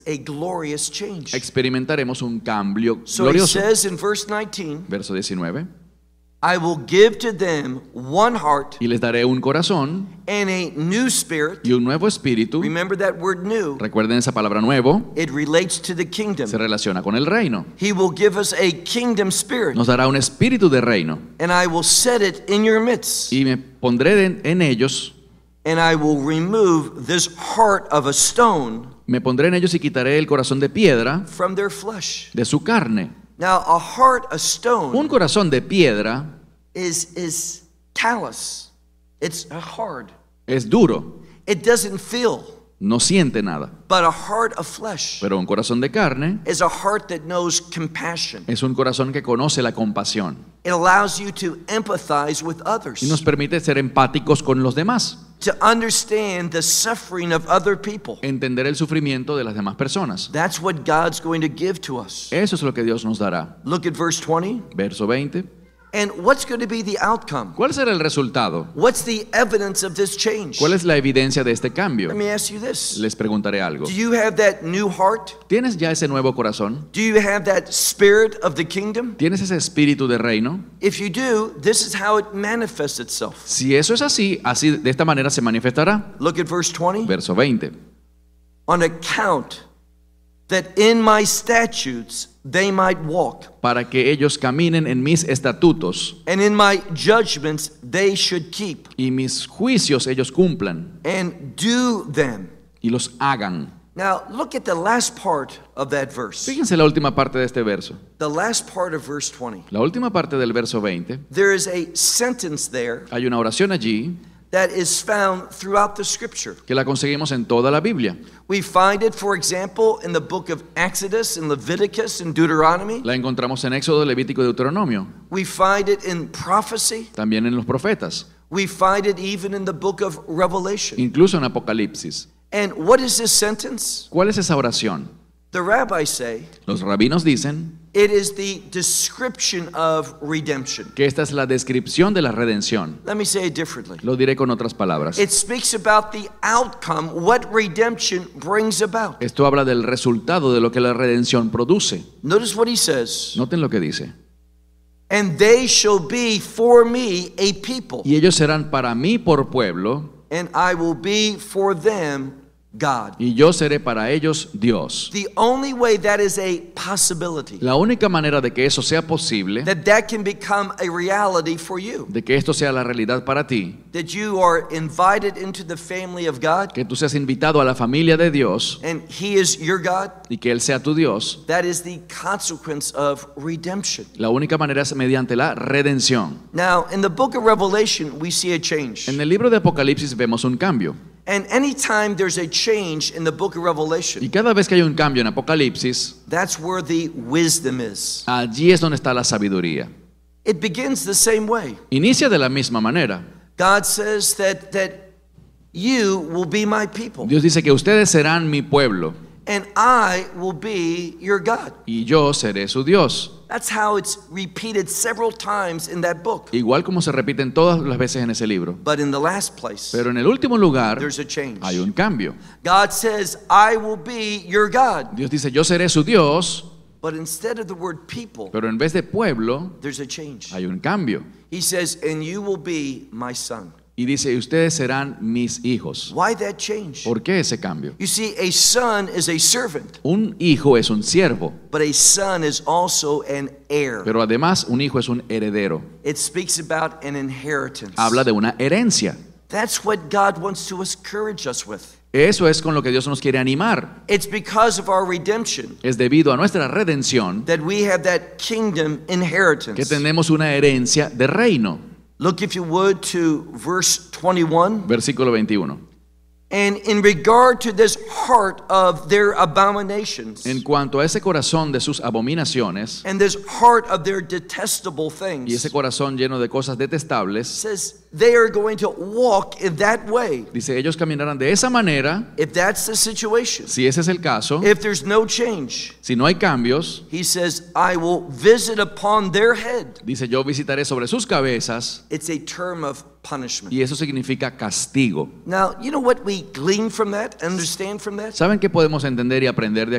a glorious change. experimentaremos un cambio So he glorioso. says in verse 19, Verso 19. I will give to them one heart Y les daré un corazón and a new spirit. y un nuevo espíritu. Remember that word new. Recuerden esa palabra nuevo. It relates to the kingdom. Se relaciona con el reino. He will give us a kingdom spirit, Nos dará un espíritu de reino. and I will set it in your midst, Y me pondré en ellos. and I will remove this heart of a stone Me pondré en ellos y quitaré el corazón de piedra from their flesh. de su carne. Now, a heart of Un stone corazón de piedra is callous. It's hard. es duro, It doesn't feel. no siente nada. But a heart of flesh Pero un corazón de carne is a heart that knows compassion. es un corazón que conoce la compasión It allows you to empathize with others, y nos permite ser empáticos con los demás, to understand the suffering of other people. entender el sufrimiento de las demás personas. That's what God's going to give to us. Eso es lo que Dios nos dará. Look at verse 20. Verso 20. And what's going to be the outcome? ¿Cuál será el resultado? What's the evidence of this change? ¿Cuál es la evidencia de este cambio? Let me ask you this. Les preguntaré algo. Do you have that new heart? ¿Tienes ya ese nuevo corazón? Do you have that spirit of the kingdom? ¿Tienes ese espíritu de reino? If you do, this is how it manifests itself. Si eso es así, de esta manera se manifestará. Look at verse 20. Verso 20. On account that in my statutes they might walk, Para que ellos caminen en mis estatutos and in my judgments they should keep, y mis juicios ellos cumplan and do them. y los hagan. Now, look at the last part of that verse. Fíjense la última parte de este verso. The last part of verse 20. La última parte del verso 20. There is a sentence there Hay una oración allí that is found throughout the scripture. que la conseguimos en toda la Biblia. We find it, for example, in the book of Exodus, in Leviticus, and Deuteronomy. La encontramos en Éxodo, Levítico y Deuteronomio. We find it in prophecy. También en los profetas. We find it even in the book of Revelation. Incluso en Apocalipsis. And what is this sentence? ¿Cuál es esa oración? The rabbis say Los rabinos dicen it is the description of redemption. que esta es la descripción de la redención. Let me say it differently. Lo diré con otras palabras. It speaks about the outcome, what redemption brings about. Esto habla del resultado de lo que la redención produce. Notice what he says. Noten lo que dice. And they shall be for me a people, Y ellos serán para mí por pueblo, and I will be for them God. y yo seré para ellos Dios. The only way that is a possibility, La única manera de que eso sea posible, that can become a reality for you, de que esto sea la realidad para ti, that you are invited into the family of God, que tú seas invitado a la familia de Dios and He is your God, y que Él sea tu Dios, that is the consequence of redemption. la única manera es mediante la redención. Now, in the book of Revelation, we see a change. En el libro de Apocalipsis vemos un cambio. And anytime there's a change in the book of Y Revelation, cada vez que hay un cambio en Apocalipsis, that's where the wisdom is. allí es donde está la sabiduría. It begins the same way. Inicia de la misma manera. God says that you will be my people, Dios dice que ustedes serán mi pueblo and I will be your God. y yo seré su Dios. That's how it's repeated several times in that book. Igual como se repiten todas las veces en ese libro. But in the last place, Pero en el último lugar there's a change. hay un cambio. God says, I will be your God. Dios dice, yo seré su Dios, But instead of the word people, pero en vez de pueblo there's a change. hay un cambio. He says, and you will be my son. Y dice, ustedes serán mis hijos. Why that change? ¿Por qué ese cambio? You see, a son is a servant, Un hijo es un siervo, but a son is also an heir. pero además un hijo es un heredero. It speaks about an inheritance. Habla de una herencia. That's what God wants to encourage us with. Eso es con lo que Dios nos quiere animar. It's because of our redemption Es debido a nuestra redención that we have that kingdom que inheritance. tenemos una herencia de reino. Look, if you would, to verse 21. Versículo 21. And in regard to this heart of their abominations, En cuanto a ese corazón de sus abominaciones and this heart of their detestable y ese things, corazón lleno de cosas detestables, says they are going to walk in that way. Dice, ellos caminarán de esa manera. If that's the situation, Si ese es el caso, if there's no change, si no hay cambios, he says, I will visit upon their head. dice, yo visitaré sobre sus cabezas, It's a term of punishment. y eso significa castigo. Now, you know what we glean from that, understand from that? ¿Saben qué podemos entender y aprender de